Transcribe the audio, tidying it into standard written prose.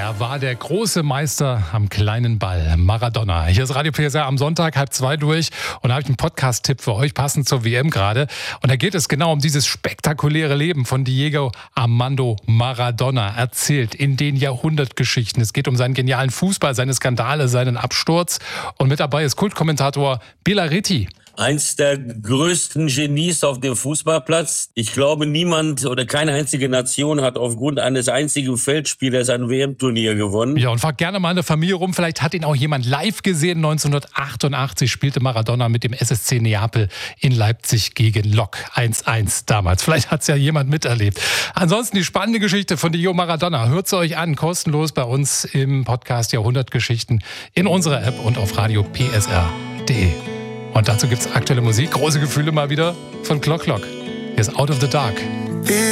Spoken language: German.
Er war der große Meister am kleinen Ball, Maradona. Hier ist Radio PSR am Sonntag 1:30 durch und da habe ich einen Podcast-Tipp für euch, passend zur WM gerade. Und da geht es genau um dieses spektakuläre Leben von Diego Armando Maradona, erzählt in den Jahrhundertgeschichten. Es geht um seinen genialen Fußball, seine Skandale, seinen Absturz. Und mit dabei ist Kultkommentator Bilaretti. Eins der größten Genies auf dem Fußballplatz. Ich glaube, niemand oder keine einzige Nation hat aufgrund eines einzigen Feldspielers ein WM-Turnier gewonnen. Ja, und fragt gerne mal eine Familie rum. Vielleicht hat ihn auch jemand live gesehen. 1988 spielte Maradona mit dem SSC Neapel in Leipzig gegen Lok 1:1 damals. Vielleicht hat es ja jemand miterlebt. Ansonsten die spannende Geschichte von Diego Maradona. Hört sie euch an, kostenlos bei uns im Podcast Jahrhundertgeschichten in unserer App und auf radiopsr.de. Und dazu gibt's aktuelle Musik, große Gefühle mal wieder von Clock Clock. Hier ist Out of the Dark.